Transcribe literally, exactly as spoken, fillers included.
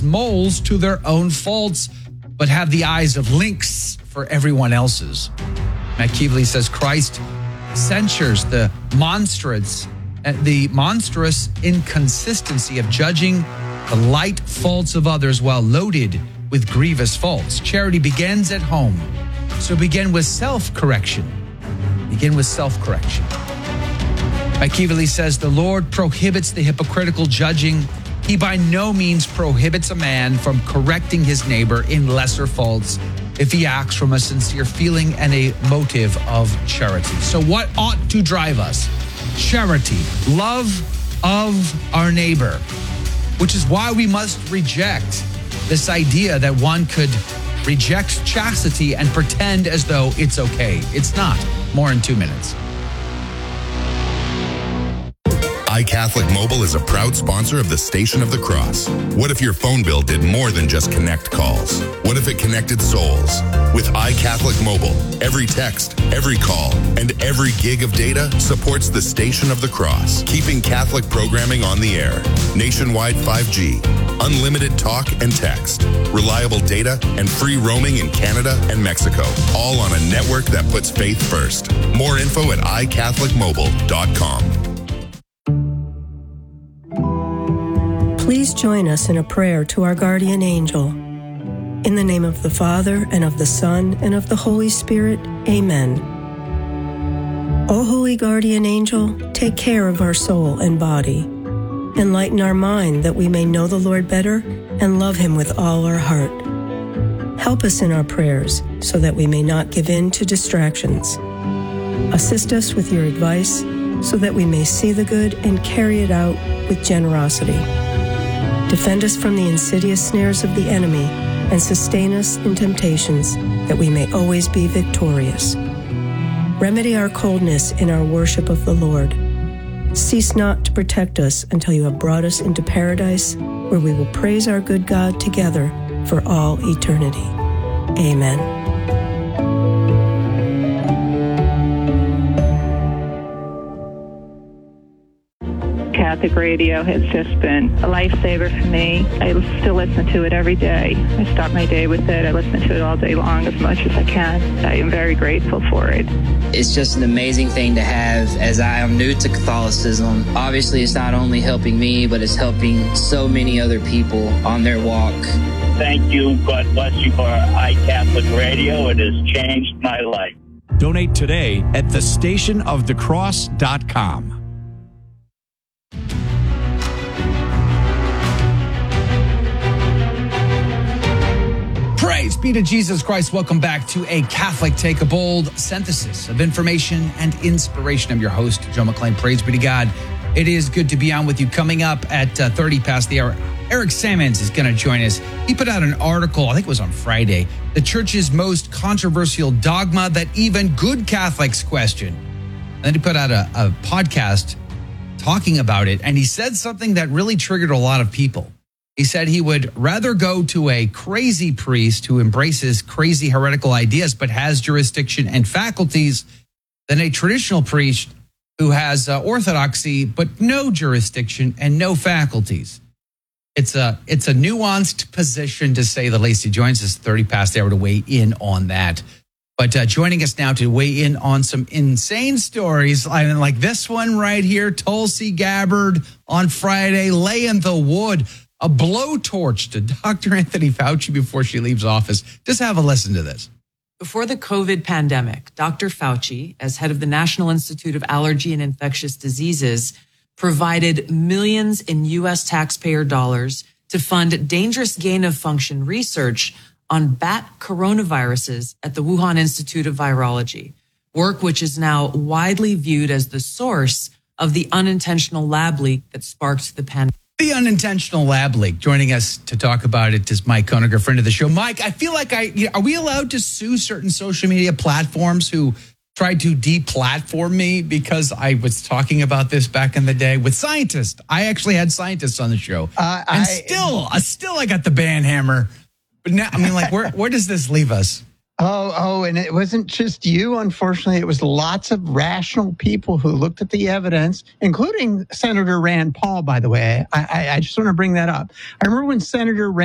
moles to their own faults, but have the eyes of lynx for everyone else's. Machiavelli says Christ censures the monstrous, the monstrous inconsistency of judging the light faults of others while loaded with grievous faults. Charity begins at home, so begin with self-correction. Begin with self-correction. Machiavelli says the Lord prohibits the hypocritical judging. He by no means prohibits a man from correcting his neighbor in lesser faults if he acts from a sincere feeling and a motive of charity. So what ought to drive us? Charity, love of our neighbor, which is why we must reject this idea that one could reject chastity and pretend as though it's okay. It's not. More in two minutes. iCatholic Mobile is a proud sponsor of the Station of the Cross. What if your phone bill did more than just connect calls? What if it connected souls? With iCatholic Mobile, every text, every call, and every gig of data supports the Station of the Cross, keeping Catholic programming on the air. Nationwide five G, unlimited talk and text, reliable data, and free roaming in Canada and Mexico, all on a network that puts faith first. More info at i catholic mobile dot com. Please join us in a prayer to our guardian angel. In the name of the Father, and of the Son, and of the Holy Spirit, amen. O holy guardian angel, take care of our soul and body. Enlighten our mind that we may know the Lord better and love him with all our heart. Help us in our prayers so that we may not give in to distractions. Assist us with your advice so that we may see the good and carry it out with generosity. Defend us from the insidious snares of the enemy and sustain us in temptations that we may always be victorious. Remedy our coldness in our worship of the Lord. Cease not to protect us until you have brought us into paradise, where we will praise our good God together for all eternity. Amen. Catholic radio has just been a lifesaver for me. I still listen to it every day. I start my day with it. I listen to it all day long as much as I can. I am very grateful for it. It's just an amazing thing to have, as I am new to Catholicism. Obviously, it's not only helping me, but it's helping so many other people on their walk. Thank you. God bless you for iCatholic Radio. It has changed my life. Donate today at the station of the cross dot com. Praise be to Jesus Christ. Welcome back to A Catholic Take a Bold, synthesis of information and inspiration. I'm your host, Joe McClain. Praise be to God. It is good to be on with you. Coming up at uh, thirty past the hour, Eric Sammons is going to join us. He put out an article, I think it was on Friday, the church's most controversial dogma that even good Catholics question. And then he put out a, a podcast talking about it, and he said something that really triggered a lot of people. He said he would rather go to a crazy priest who embraces crazy heretical ideas but has jurisdiction and faculties than a traditional priest who has uh, orthodoxy but no jurisdiction and no faculties. It's a it's a nuanced position, to say the least. He joins us thirty past the hour to weigh in on that. But uh, joining us now to weigh in on some insane stories, I mean, like this one right here, Tulsi Gabbard on Friday, laying the wood. A blowtorch to Doctor Anthony Fauci before she leaves office. Just have a listen to this. Before the COVID pandemic, Doctor Fauci, as head of the National Institute of Allergy and Infectious Diseases, provided millions in U S taxpayer dollars to fund dangerous gain-of-function research on bat coronaviruses at the Wuhan Institute of Virology, work which is now widely viewed as the source of the unintentional lab leak that sparked the pandemic. The unintentional lab leak. Joining us to talk about it is Mike Koeniger, friend of the show. Mike, I feel like I, you know, are we allowed to sue certain social media platforms who tried to deplatform me because I was talking about this back in the day with scientists? I actually had scientists on the show. Uh, and I, still, uh, still I got the ban hammer. But now, I mean, like, where, where does this leave us? Oh, oh, and it wasn't just you, unfortunately. It was lots of rational people who looked at the evidence, including Senator Rand Paul, by the way. I, I, I just want to bring that up. I remember when Senator Rand